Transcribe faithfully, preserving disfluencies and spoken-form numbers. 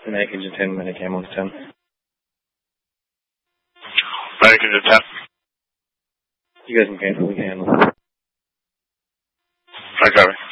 Medic engine ten, medic ambulance ten. Medic engine ten. You guys can handle it, we can handle it. I got it.